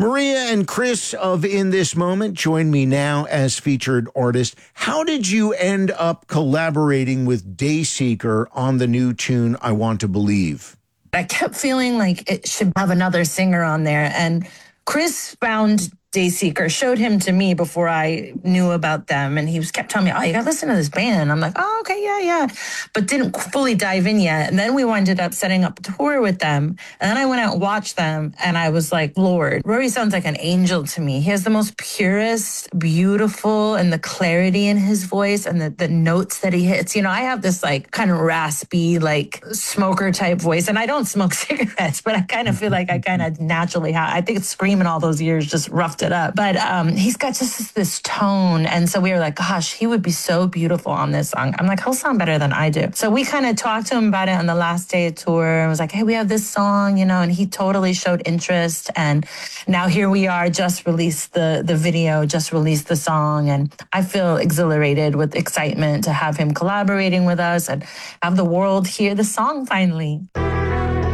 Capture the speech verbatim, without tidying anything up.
Maria and Chris of In This Moment join me now as featured artist. How did you end up collaborating with Dayseeker on the new tune, I Want to Believe? I kept feeling like it should have another singer on there. And Chris found Dayseeker, showed him to me before I knew about them. And he was kept telling me, oh, you got to listen to this band. I'm like, oh, okay, yeah, yeah. But didn't fully dive in yet. And then we ended up setting up a tour with them. And then I went out and watched them. And I was like, Lord, Rory sounds like an angel to me. He has the most purest, beautiful, and the clarity in his voice and the, the notes that he hits. You know, I have this like kind of raspy, like smoker type voice. And I don't smoke cigarettes, but I kind of feel like I kind of naturally have. I think it's screaming all those years just roughed it up. But um, he's got just this, this tone. And so we were like, gosh, he would be so beautiful on this song. I'm like, he'll sound better than I do. So we kind of talked to him about it on the last day of tour and was like, hey, we have this song, you know, and he totally showed interest. And now here we are, just released the, the video, just released the song. And I feel exhilarated with excitement to have him collaborating with us and have the world hear the song finally.